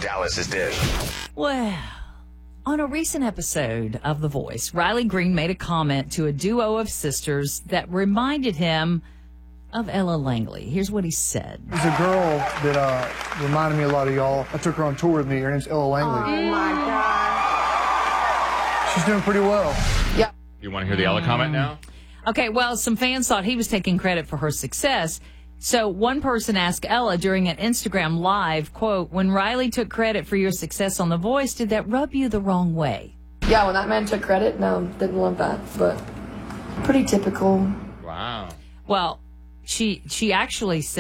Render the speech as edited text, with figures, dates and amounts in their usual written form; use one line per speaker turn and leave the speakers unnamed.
Dallas's Dish.
Well, on a recent episode of The Voice, Riley Green made a comment to a duo of sisters that reminded him of Ella Langley. Here's what he said.
There's a girl that reminded me a lot of y'all. I took her on tour with me. Her name's Ella Langley.
Oh, my God.
She's doing pretty well.
Yeah.
You want to hear the Ella comment now?
Okay, well, some fans thought he was taking credit for her success. So one person asked Ella during an Instagram live, quote, when Riley took credit for your success on The Voice, did that rub you the wrong way?
Yeah, when that man took credit, no, didn't love that, but pretty typical.
Wow.
Well, she actually said,